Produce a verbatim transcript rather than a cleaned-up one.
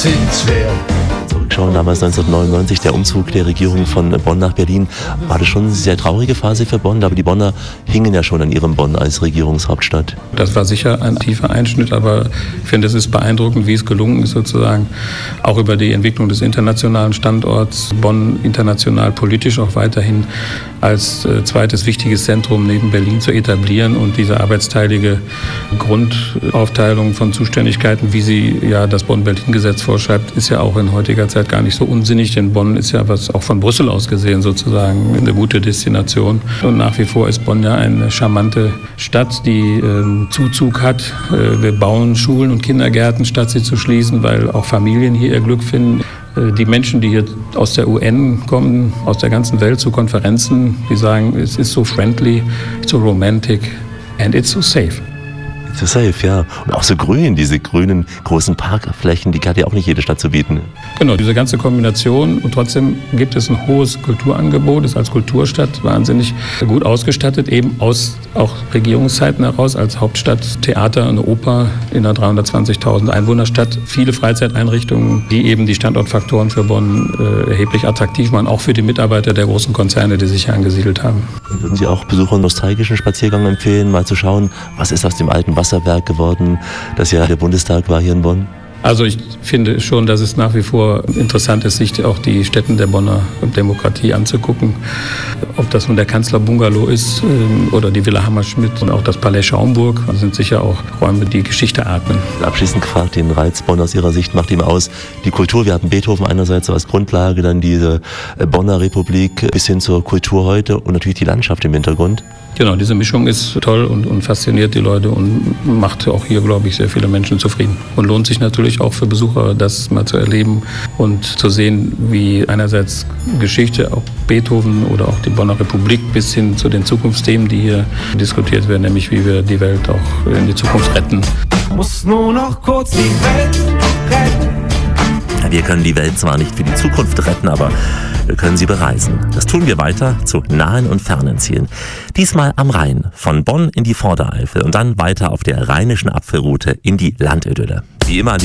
sind's wert. Zurückschauen, damals neunzehnhundertneunundneunzig, der Umzug der Regierung von Bonn nach Berlin, war das schon eine sehr traurige Phase für Bonn, aber die Bonner hingen ja schon an ihrem Bonn als Regierungshauptstadt. Das war sicher ein tiefer Einschnitt, aber ich finde, es ist beeindruckend, wie es gelungen ist, sozusagen auch über die Entwicklung des internationalen Standorts Bonn international politisch auch weiterhin als äh, zweites wichtiges Zentrum neben Berlin zu etablieren und diese arbeitsteilige Grundaufteilung von Zuständigkeiten, wie sie ja das Bonn-Berlin-Gesetz vorschreibt, ist ja auch in heutiger Zeit gar nicht so unsinnig, denn Bonn ist ja, was auch von Brüssel aus gesehen sozusagen, eine gute Destination. Und nach wie vor ist Bonn ja eine charmante Stadt, die äh, Zuzug hat. Äh, wir bauen Schulen und Kindergärten, statt sie zu schließen, weil auch Familien hier ihr Glück finden. Äh, die Menschen, die hier aus der U N kommen, aus der ganzen Welt zu Konferenzen, die sagen, es ist so friendly, so romantic and it's so safe. So safe, ja. Und auch so grün, diese grünen großen Parkflächen, die hat ja auch nicht jede Stadt zu bieten. Genau, diese ganze Kombination. Und trotzdem gibt es ein hohes Kulturangebot, ist als Kulturstadt wahnsinnig gut ausgestattet, eben aus auch Regierungszeiten heraus, als Hauptstadt Theater, eine Oper in einer dreihundertzwanzigtausend Einwohnerstadt. Viele Freizeiteinrichtungen, die eben die Standortfaktoren für Bonn äh, erheblich attraktiv machen, auch für die Mitarbeiter der großen Konzerne, die sich hier angesiedelt haben. Und würden Sie auch Besuchern einen nostalgischen Spaziergang empfehlen, mal zu schauen, was ist aus dem alten Wasserwerk geworden, das ja der Bundestag war hier in Bonn? Also ich finde schon, dass es nach wie vor interessant ist, sich auch die Stätten der Bonner Demokratie anzugucken. Ob das nun der Kanzler-Bungalow ist oder die Villa Hammerschmidt und auch das Palais Schaumburg, das sind sicher auch Räume, die Geschichte atmen. Abschließend gefragt, den Reiz Bonn aus Ihrer Sicht macht ihm aus die Kultur. Wir hatten Beethoven einerseits so als Grundlage, dann diese Bonner Republik bis hin zur Kultur heute und natürlich die Landschaft im Hintergrund. Genau, diese Mischung ist toll und, und fasziniert die Leute und macht auch hier, glaube ich, sehr viele Menschen zufrieden. Und lohnt sich natürlich auch für Besucher, das mal zu erleben und zu sehen, wie einerseits Geschichte, auch Beethoven oder auch die Bonner Republik bis hin zu den Zukunftsthemen, die hier diskutiert werden, nämlich wie wir die Welt auch in die Zukunft retten. Muss nur noch kurz die Welt retten. Wir können die Welt zwar nicht für die Zukunft retten, aber wir können sie bereisen. Das tun wir weiter zu nahen und fernen Zielen. Diesmal am Rhein, von Bonn in die Vordereifel und dann weiter auf der rheinischen Apfelroute in die Landidylle. Wie immer